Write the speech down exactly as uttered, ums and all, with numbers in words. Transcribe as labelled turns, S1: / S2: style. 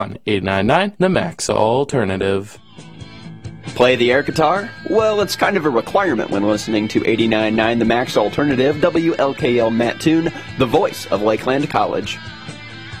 S1: on eighty-nine point nine The Max Alternative.
S2: Play the air guitar? Well, it's kind of a requirement when listening to eighty-nine point nine The Max Alternative, W L K L Mattoon, the voice of Lakeland College.